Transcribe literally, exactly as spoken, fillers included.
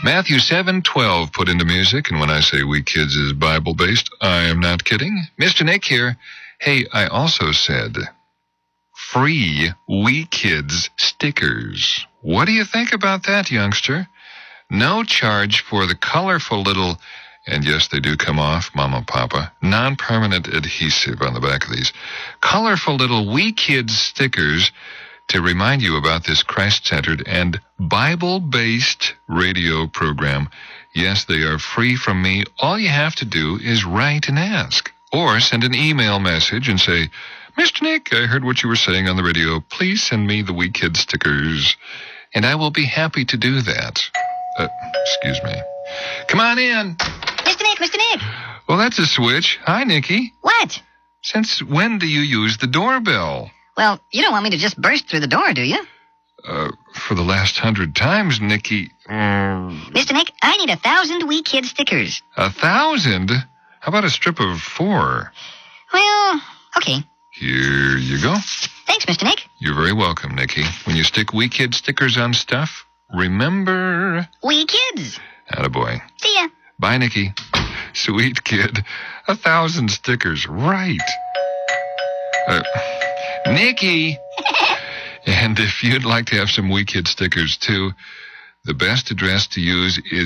Matthew seven twelve put into music, and when I say We Kids is Bible-based, I am not kidding. Mister Nick here. Hey, I also said free We Kids stickers. What do you think about that, youngster? No charge for the colorful little, and yes, they do come off, Mama, Papa, non-permanent adhesive on the back of these, colorful little We Kids stickers to remind you about this Christ-centered and Bible-based radio program. Yes, they are free from me. All you have to do is write and ask, or send an email message and say, Mister Nick, I heard what you were saying on the radio. Please send me the We Kids stickers, and I will be happy to do that. Uh, excuse me. Come on in. Mister Nick, Mister Nick. Well, that's a switch. Hi, Nikki. What? Since when do you use the doorbell? Well, you don't want me to just burst through the door, do you? Uh, for the last hundred times, Nikki. Um, Mister Nick, I need a thousand We Kids stickers. A thousand? How about a strip of four? Well, okay. Here you go. Thanks, Mister Nick. You're very welcome, Nikki. When you stick We Kids stickers on stuff, remember... We Kids. Attaboy. See ya. Bye, Nikki. Sweet kid. A thousand stickers. Right. Uh, Nikki! And if you'd like to have some We Kids stickers, too, the best address to use is